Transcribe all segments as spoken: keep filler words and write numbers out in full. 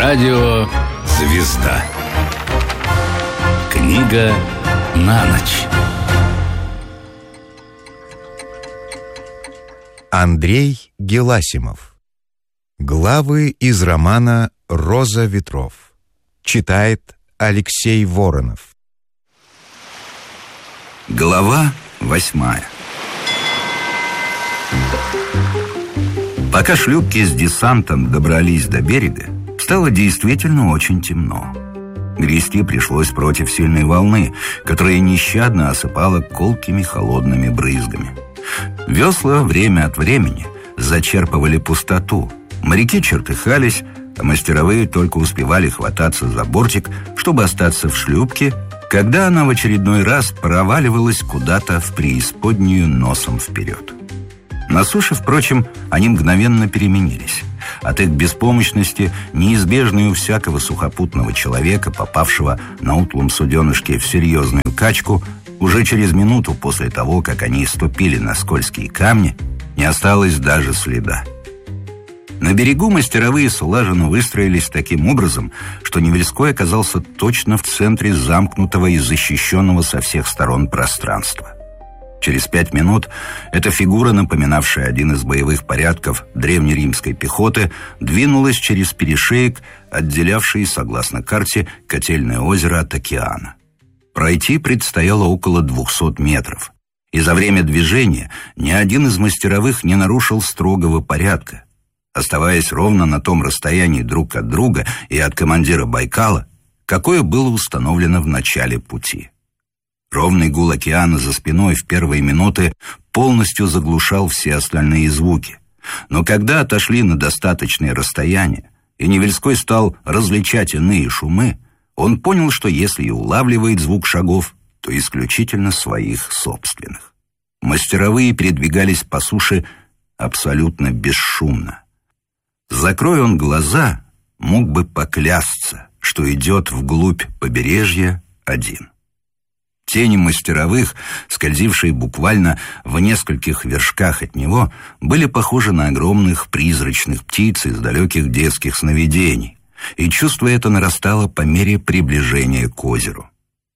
Радио «Звезда». Книга на ночь. Андрей Геласимов. Главы из романа «Роза ветров». Читает Алексей Воронов. Глава восьмая. Пока шлюпки с десантом добрались до берега, стало действительно очень темно. Грести пришлось против сильной волны, которая нещадно осыпала колкими холодными брызгами. Весла время от времени зачерпывали пустоту. Моряки чертыхались, а мастеровые только успевали хвататься за бортик, чтобы остаться в шлюпке, когда она в очередной раз проваливалась куда-то в преисподнюю носом вперед. На суше, впрочем, они мгновенно переменились. От их беспомощности, неизбежной у всякого сухопутного человека, попавшего на утлом суденышке в серьезную качку, уже через минуту после того, как они ступили на скользкие камни, не осталось даже следа. На берегу мастеровые слаженно выстроились таким образом, что Невельской оказался точно в центре замкнутого и защищенного со всех сторон пространства. Через пять минут эта фигура, напоминавшая один из боевых порядков древнеримской пехоты, двинулась через перешеек, отделявший, согласно карте, Котельное озеро от океана. Пройти предстояло около двухсот метров, и за время движения ни один из мастеровых не нарушил строгого порядка. Оставаясь ровно на том расстоянии друг от друга и от командира Байкала, какое было установлено в начале пути. Ровный гул океана за спиной в первые минуты полностью заглушал все остальные звуки. Но когда отошли на достаточное расстояние, и Невельской стал различать иные шумы, он понял, что если и улавливает звук шагов, то исключительно своих собственных. Мастеровые передвигались по суше абсолютно бесшумно. Закрой он глаза, мог бы поклясться, что идет вглубь побережья один. Тени мастеровых, скользившие буквально в нескольких вершках от него, были похожи на огромных призрачных птиц из далеких детских сновидений, и чувство это нарастало по мере приближения к озеру.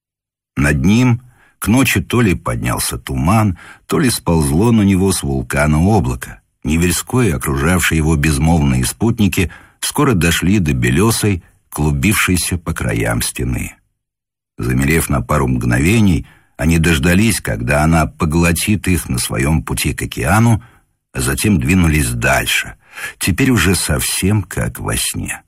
Над ним к ночи то ли поднялся туман, то ли сползло на него с вулкана облако. Невельской и окружавшие его безмолвные спутники скоро дошли до белесой, клубившейся по краям стены. Замерев на пару мгновений, они дождались, когда она поглотит их на своем пути к океану, а затем двинулись дальше, теперь уже совсем как во сне.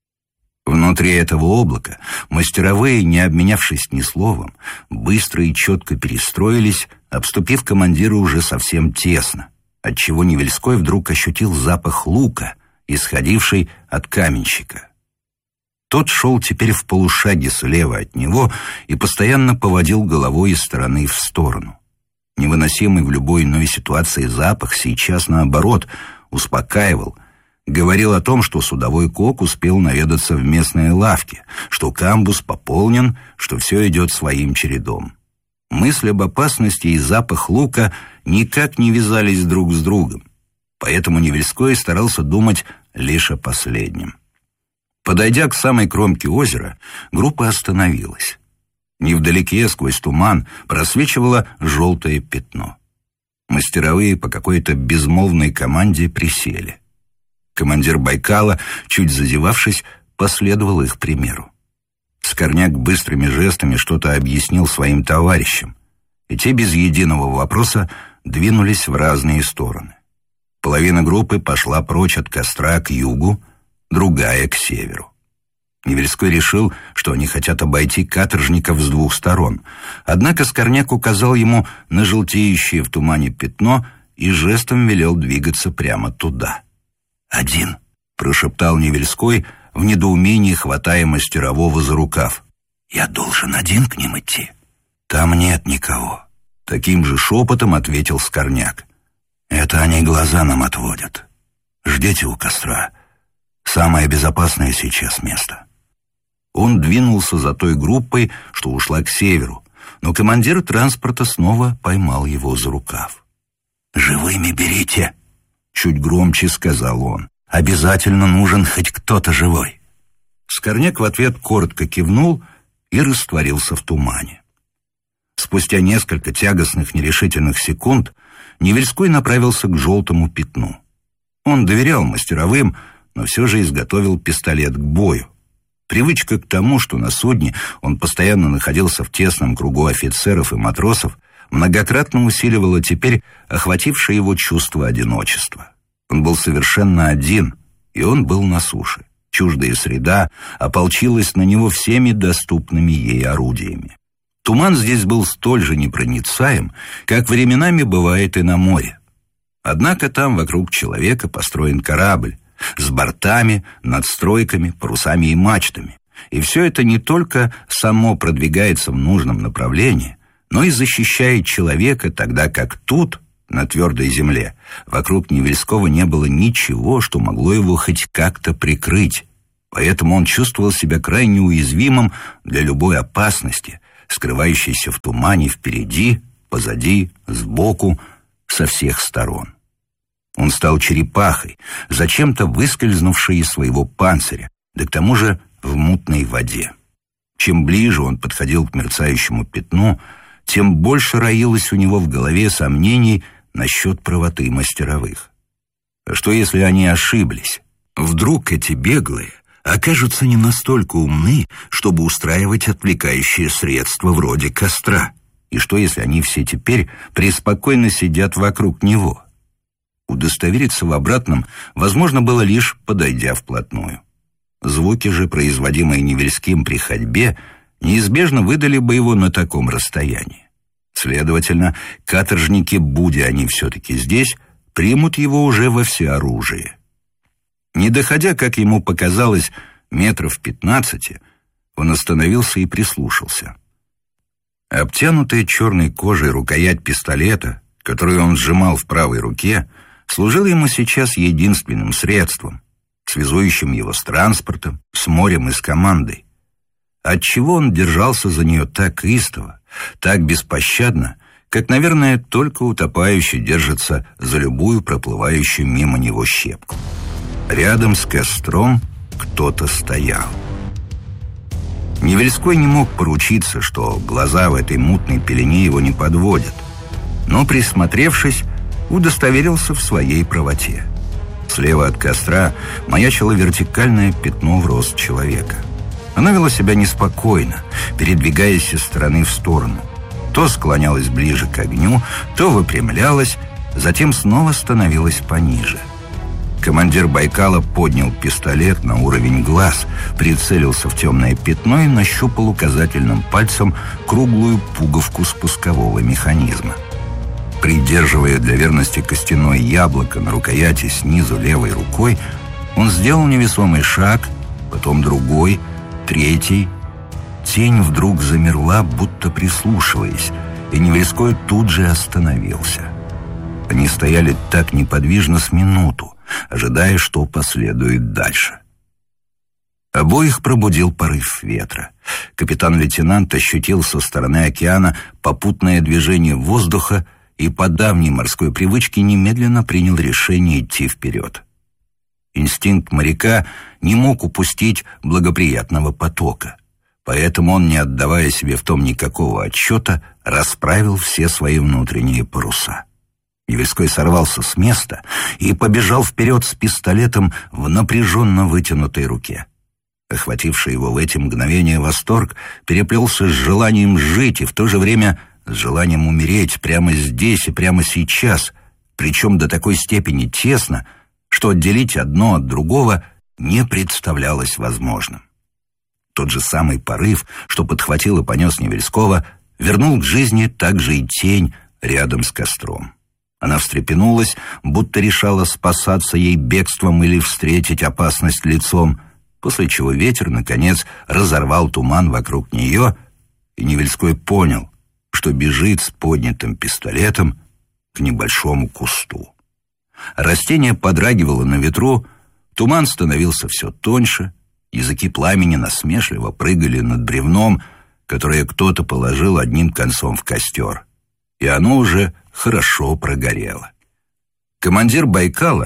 Внутри этого облака мастеровые, не обменявшись ни словом, быстро и четко перестроились, обступив командира уже совсем тесно, отчего Невельской вдруг ощутил запах лука, исходивший от каменщика. Тот шел теперь в полушаге слева от него и постоянно поводил головой из стороны в сторону. Невыносимый в любой иной ситуации запах сейчас, наоборот, успокаивал, говорил о том, что судовой кок успел наведаться в местные лавки, что камбуз пополнен, что все идет своим чередом. Мысль об опасности и запах лука никак не вязались друг с другом, поэтому Невельской старался думать лишь о последнем. Подойдя к самой кромке озера, группа остановилась. Невдалеке, сквозь туман, просвечивало желтое пятно. Мастеровые по какой-то безмолвной команде присели. Командир Байкала, чуть зазевавшись, последовал их примеру. Скорняк быстрыми жестами что-то объяснил своим товарищам, и те без единого вопроса двинулись в разные стороны. Половина группы пошла прочь от костра к югу, другая к северу. Невельской решил, что они хотят обойти каторжников с двух сторон, однако Скорняк указал ему на желтеющее в тумане пятно и жестом велел двигаться прямо туда. «Один», — прошептал Невельской, в недоумении хватая мастерового за рукав. «Я должен один к ним идти?» «Там нет никого», — таким же шепотом ответил Скорняк. «Это они глаза нам отводят. Ждите у костра. Самое безопасное сейчас место». Он двинулся за той группой, что ушла к северу, но командир транспорта снова поймал его за рукав. «Живыми берите!» — чуть громче сказал он. «Обязательно нужен хоть кто-то живой». Скорняк в ответ коротко кивнул и растворился в тумане. Спустя несколько тягостных нерешительных секунд Невельской направился к желтому пятну. Он доверял мастеровым, но все же изготовил пистолет к бою. Привычка к тому, что на судне он постоянно находился в тесном кругу офицеров и матросов, многократно усиливала теперь охватившее его чувство одиночества. Он был совершенно один, и он был на суше. Чуждая среда ополчилась на него всеми доступными ей орудиями. Туман здесь был столь же непроницаем, как временами бывает и на море. Однако там вокруг человека построен корабль с бортами, надстройками, парусами и мачтами. И все это не только само продвигается в нужном направлении, но и защищает человека, тогда как тут, на твердой земле, вокруг Невельского не было ничего, что могло его хоть как-то прикрыть. Поэтому он чувствовал себя крайне уязвимым для любой опасности, скрывающейся в тумане впереди, позади, сбоку, со всех сторон. Он стал черепахой, зачем-то выскользнувшей из своего панциря, да к тому же в мутной воде. Чем ближе он подходил к мерцающему пятну, тем больше роилось у него в голове сомнений насчет правоты мастеровых. А что, если они ошиблись? Вдруг эти беглые окажутся не настолько умны, чтобы устраивать отвлекающие средства вроде костра? И что, если они все теперь преспокойно сидят вокруг него? Удостовериться в обратном возможно было лишь подойдя вплотную. Звуки же, производимые Невельским при ходьбе, неизбежно выдали бы его на таком расстоянии. Следовательно, каторжники, будь они все-таки здесь, примут его уже во всеоружие. Не доходя, как ему показалось, метров пятнадцати, он остановился и прислушался. Обтянутая черной кожей рукоять пистолета, которую он сжимал в правой руке, служила ему сейчас единственным средством, связующим его с транспортом, с морем и с командой. Отчего он держался за нее так истово, так беспощадно, как, наверное, только утопающий держится за любую проплывающую мимо него щепку. Рядом с костром кто-то стоял. Невельской не мог поручиться, что глаза в этой мутной пелене его не подводят, но, присмотревшись, удостоверился в своей правоте. Слева от костра маячило вертикальное пятно в рост человека. Она вела себя неспокойно, передвигаясь из стороны в сторону. То склонялась ближе к огню, то выпрямлялась, затем снова становилась пониже. Командир Байкала поднял пистолет на уровень глаз, прицелился в темное пятно и нащупал указательным пальцем круглую пуговку спускового механизма. Придерживая для верности костяное яблоко на рукояти снизу левой рукой, он сделал невесомый шаг, потом другой, третий. Тень вдруг замерла, будто прислушиваясь, и Невельской тут же остановился. Они стояли так неподвижно с минуту, ожидая, что последует дальше. Обоих пробудил порыв ветра. Капитан-лейтенант ощутил со стороны океана попутное движение воздуха и по давней морской привычке немедленно принял решение идти вперед. Инстинкт моряка не мог упустить благоприятного потока, поэтому он, не отдавая себе в том никакого отчета, расправил все свои внутренние паруса. Невельской сорвался с места и побежал вперед с пистолетом в напряженно вытянутой руке. Охвативший его в эти мгновения восторг переплелся с желанием жить и в то же время с желанием умереть прямо здесь и прямо сейчас, причем до такой степени тесно, что отделить одно от другого не представлялось возможным. Тот же самый порыв, что подхватил и понес Невельского, вернул к жизни также и тень рядом с костром. Она встрепенулась, будто решала спасаться ей бегством или встретить опасность лицом, после чего ветер, наконец, разорвал туман вокруг нее, и Невельской понял, что бежит с поднятым пистолетом к небольшому кусту. Растение подрагивало на ветру, туман становился все тоньше, языки пламени насмешливо прыгали над бревном, которое кто-то положил одним концом в костер, и оно уже хорошо прогорело. Командир Байкала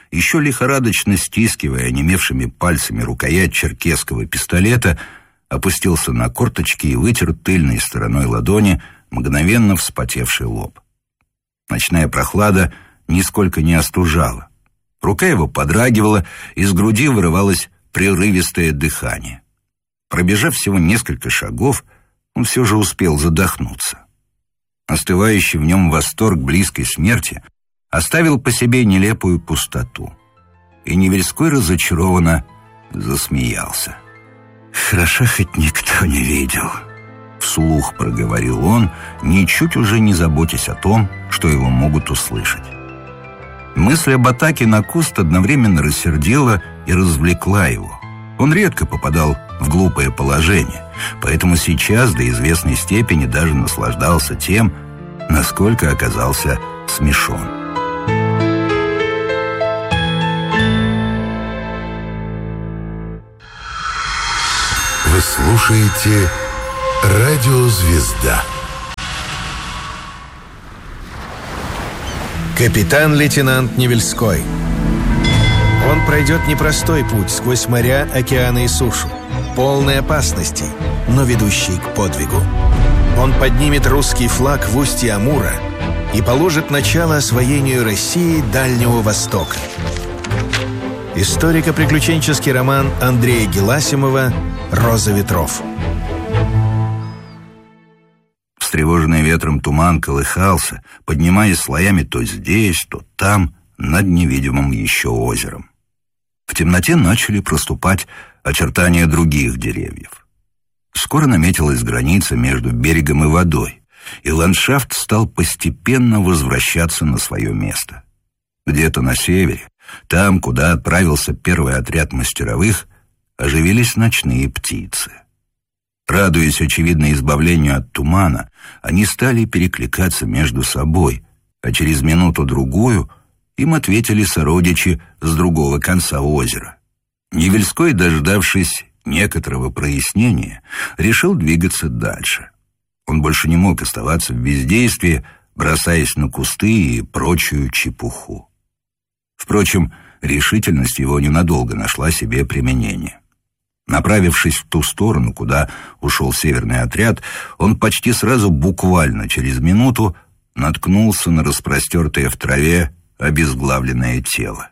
еще лихорадочно стискивая онемевшими пальцами рукоять черкесского пистолета, опустился на корточки и вытер тыльной стороной ладони мгновенно вспотевший лоб. Ночная прохлада нисколько не остужала. Рука его подрагивала, из груди вырывалось прерывистое дыхание. Пробежав всего несколько шагов, он все же успел задохнуться. Остывающий в нем восторг близкой смерти оставил по себе нелепую пустоту. И Невельской разочарованно засмеялся. «Хорошо, хоть никто не видел», — вслух проговорил он, ничуть уже не заботясь о том, что его могут услышать. Мысль об атаке на куст одновременно рассердила и развлекла его. Он редко попадал в глупое положение, поэтому сейчас до известной степени даже наслаждался тем, насколько оказался смешон. Вы слушаете «Радио Звезда». Капитан-лейтенант Невельской. Он пройдет непростой путь сквозь моря, океаны и сушу, полный опасностей, но ведущий к подвигу. Он поднимет русский флаг в устье Амура и положит начало освоению России Дальнего Востока. Историко-приключенческий роман Андрея Геласимова «Роза ветров». Встревоженный ветром туман колыхался, поднимаясь слоями то здесь, то там, над невидимым еще озером. В темноте начали проступать очертания других деревьев. Скоро наметилась граница между берегом и водой, и ландшафт стал постепенно возвращаться на свое место. Где-то на севере, там, куда отправился первый отряд мастеровых, оживились ночные птицы. Радуясь, очевидно, избавлению от тумана, они стали перекликаться между собой, а через минуту-другую им ответили сородичи с другого конца озера. Невельской, дождавшись некоторого прояснения, решил двигаться дальше. Он больше не мог оставаться в бездействии, бросаясь на кусты и прочую чепуху. Впрочем, решительность его ненадолго нашла себе применение. Направившись в ту сторону, куда ушел северный отряд, он почти сразу, буквально через минуту, наткнулся на распростертое в траве обезглавленное тело.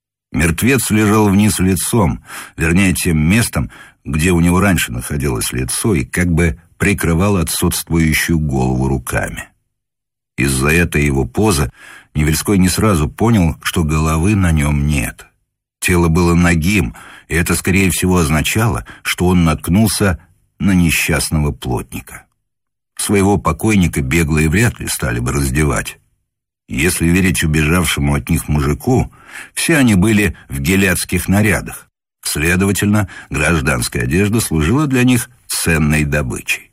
Мертвец лежал вниз лицом, вернее, тем местом, где у него раньше находилось лицо, и как бы прикрывал отсутствующую голову руками. Из-за этой его позы Невельской не сразу понял, что головы на нем нет. Тело было нагим, и это, скорее всего, означало, что он наткнулся на несчастного плотника. Своего покойника беглые вряд ли стали бы раздевать. Если верить убежавшему от них мужику, все они были в гиляцких нарядах. Следовательно, гражданская одежда служила для них ценной добычей.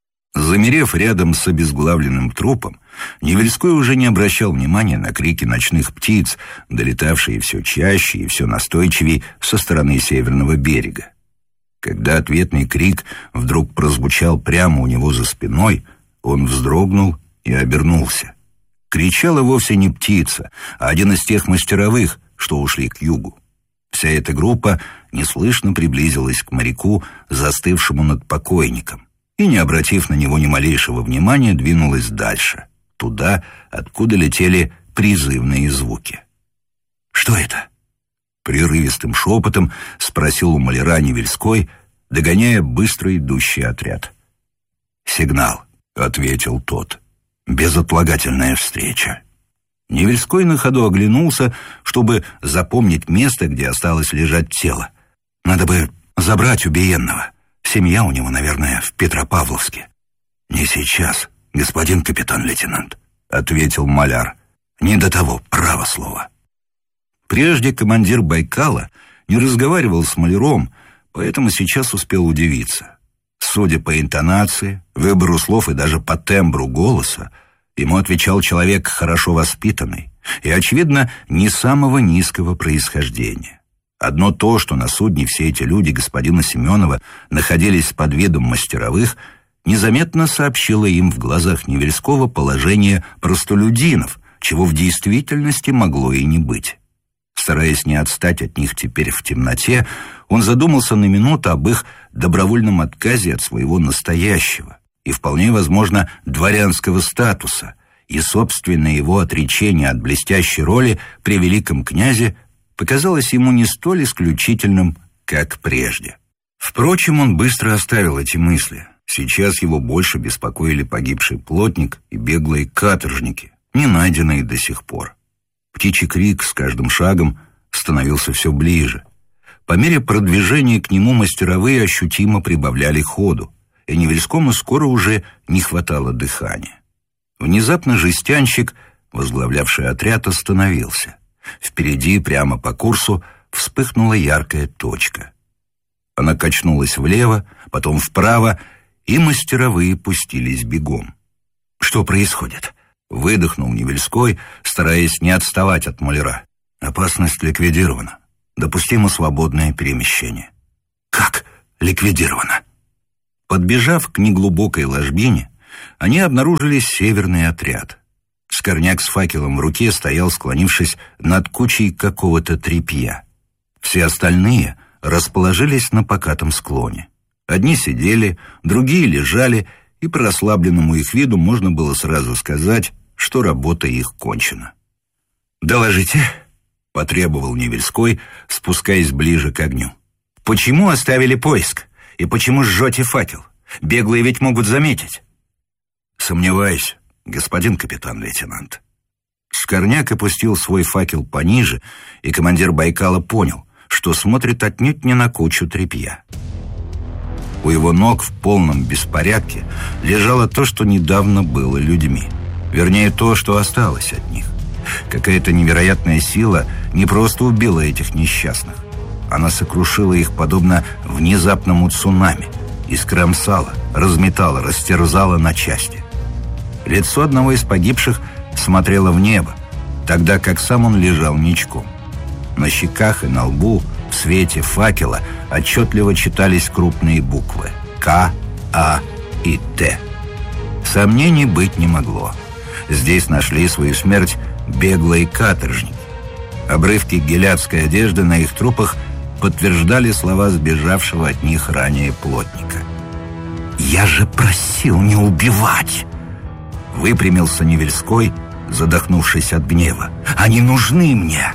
Замерев рядом с обезглавленным трупом, Невельской уже не обращал внимания на крики ночных птиц, долетавшие все чаще и все настойчивее со стороны северного берега. Когда ответный крик вдруг прозвучал прямо у него за спиной, он вздрогнул и обернулся. Кричала вовсе не птица, а один из тех мастеровых, что ушли к югу. Вся эта группа неслышно приблизилась к моряку, застывшему над покойником, и, не обратив на него ни малейшего внимания, двинулась дальше, туда, откуда летели призывные звуки. «Что это?» — прерывистым шепотом спросил у маляра Невельской, догоняя быстро идущий отряд. «Сигнал», — ответил тот. «Безотлагательная встреча». Невельской на ходу оглянулся, чтобы запомнить место, где осталось лежать тело. «Надо бы забрать убиенного. Семья у него, наверное, в Петропавловске». «Не сейчас, господин капитан-лейтенант», — ответил маляр. «Не до того, право слово». Прежде командир Байкала не разговаривал с маляром, поэтому сейчас успел удивиться. Судя по интонации, выбору слов и даже по тембру голоса, ему отвечал человек хорошо воспитанный и, очевидно, не самого низкого происхождения. Одно то, что на судне все эти люди господина Семенова находились под видом мастеровых, незаметно сообщило им в глазах Невельского положение простолюдинов, чего в действительности могло и не быть. Стараясь не отстать от них теперь в темноте, он задумался на минуту об их добровольном отказе от своего настоящего и, вполне возможно, дворянского статуса, и собственное его отречение от блестящей роли при великом князе показалось ему не столь исключительным, как прежде. Впрочем, он быстро оставил эти мысли. Сейчас его больше беспокоили погибший плотник и беглые каторжники, не найденные до сих пор. Птичий крик с каждым шагом становился все ближе. По мере продвижения к нему мастеровые ощутимо прибавляли ходу, и Невельскому скоро уже не хватало дыхания. Внезапно жестянщик, возглавлявший отряд, остановился. Впереди, прямо по курсу, вспыхнула яркая точка. Она качнулась влево, потом вправо, и мастеровые пустились бегом. «Что происходит?» — выдохнул Невельской, стараясь не отставать от маляра. «Опасность ликвидирована. Допустимо свободное перемещение». «Как ликвидировано?» Подбежав к неглубокой ложбине, они обнаружили северный отряд. Скорняк с факелом в руке стоял, склонившись над кучей какого-то тряпья. Все остальные расположились на покатом склоне. Одни сидели, другие лежали, и по расслабленному их виду можно было сразу сказать, что работа их кончена. «Доложите», — потребовал Невельской, спускаясь ближе к огню. «Почему оставили поиск? И почему сжете факел? Беглые ведь могут заметить». «Сомневаюсь, господин капитан-лейтенант». Скорняк опустил свой факел пониже, и командир Байкала понял, что смотрит отнюдь не на кучу тряпья. У его ног в полном беспорядке лежало то, что недавно было людьми. Вернее, то, что осталось от них. Какая-то невероятная сила не просто убила этих несчастных. Она сокрушила их подобно внезапному цунами, искромсала, разметала, растерзала на части. Лицо одного из погибших смотрело в небо, тогда как сам он лежал ничком. На щеках и на лбу в свете факела отчетливо читались крупные буквы «К», «А» и «Т». Сомнений быть не могло. Здесь нашли свою смерть беглые каторжники. Обрывки гиляцкой одежды на их трупах подтверждали слова сбежавшего от них ранее плотника. «Я же просил не убивать!» Выпрямился Невельской, задохнувшись от гнева. «Они нужны мне!»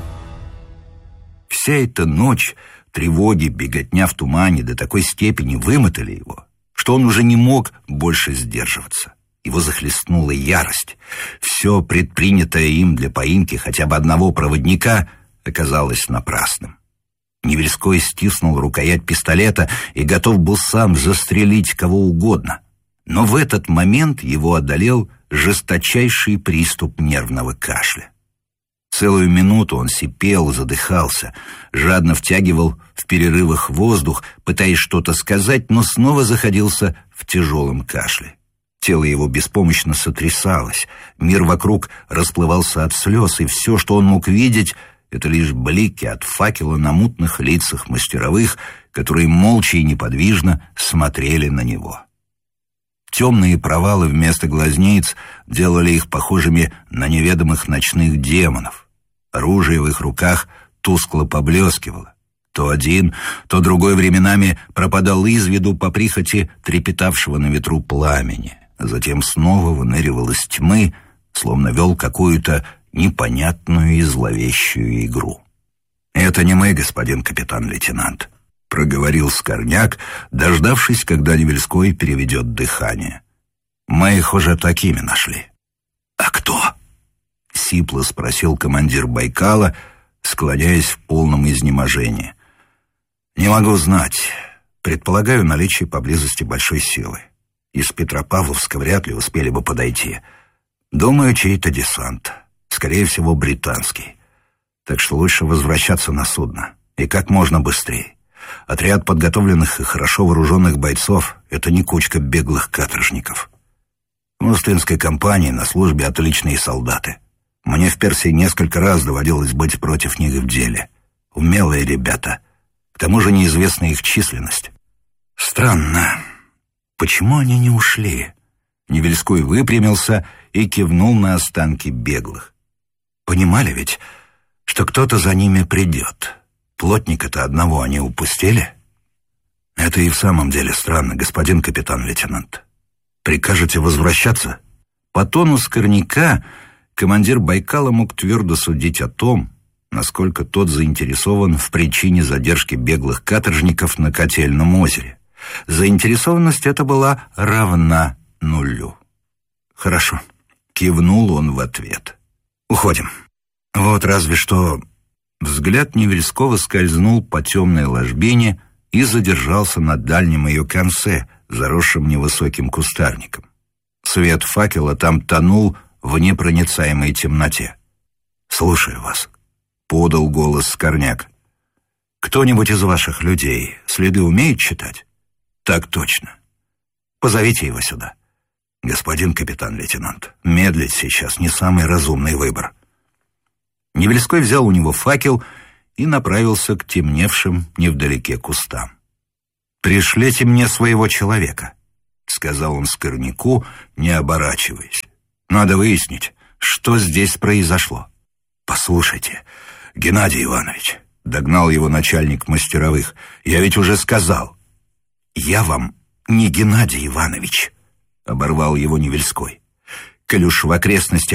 Вся эта ночь, тревоги, беготня в тумане до такой степени вымотали его, что он уже не мог больше сдерживаться. Его захлестнула ярость. Все предпринятое им для поимки хотя бы одного проводника оказалось напрасным. Невельской стиснул рукоять пистолета и готов был сам застрелить кого угодно. Но в этот момент его одолел жесточайший приступ нервного кашля. Целую минуту он сипел, задыхался, жадно втягивал в перерывах воздух, пытаясь что-то сказать, но снова заходился в тяжелом кашле. Тело его беспомощно сотрясалось, мир вокруг расплывался от слез, и все, что он мог видеть, это лишь блики от факела на мутных лицах мастеровых, которые молча и неподвижно смотрели на него. Темные провалы вместо глазниц делали их похожими на неведомых ночных демонов. Оружие в их руках тускло поблескивало. То один, то другой временами пропадал из виду по прихоти трепетавшего на ветру пламени, а затем снова выныривал из тьмы, словно вел какую-то непонятную и зловещую игру. «Это не мы, господин капитан-лейтенант», — проговорил Скорняк, дождавшись, когда Невельской переведет дыхание. «Мы их уже такими нашли». «А кто?» — сипло спросил командир Байкала, склоняясь в полном изнеможении. «Не могу знать. Предполагаю наличие поблизости большой силы. Из Петропавловска вряд ли успели бы подойти. Думаю, чей-то десант. Скорее всего, британский. Так что лучше возвращаться на судно. И как можно быстрее. Отряд подготовленных и хорошо вооруженных бойцов — это не кучка беглых каторжников. В Остинской компании на службе отличные солдаты. Мне в Персии несколько раз доводилось быть против них в деле. Умелые ребята. К тому же неизвестна их численность. Странно. Почему они не ушли?» Невельской выпрямился и кивнул на останки беглых. «Понимали ведь, что кто-то за ними придет. Плотника-то одного они упустили? Это и в самом деле странно, господин капитан-лейтенант. Прикажете возвращаться? По тону Скорняка командир Байкала мог твердо судить о том, насколько тот заинтересован в причине задержки беглых каторжников на Котельном озере. Заинтересованность эта была равна нулю. «Хорошо», — кивнул он в ответ. «Уходим. Вот разве что...» Взгляд Невельского скользнул по темной ложбине и задержался на дальнем ее конце, заросшем невысоким кустарником. Свет факела там тонул в непроницаемой темноте. «Слушаю вас», — подал голос Скорняк. «Кто-нибудь из ваших людей следы умеет читать?» «Так точно. Позовите его сюда». «Господин капитан-лейтенант, медлить сейчас не самый разумный выбор». Невельской взял у него факел и направился к темневшим невдалеке кустам. «Пришлите мне своего человека», — сказал он Скорняку, не оборачиваясь. «Надо выяснить, что здесь произошло». «Послушайте, Геннадий Иванович», — догнал его начальник мастеровых, — «я ведь уже сказал». «Я вам не Геннадий Иванович», — оборвал его Невельской. «Коль уж в окрестностях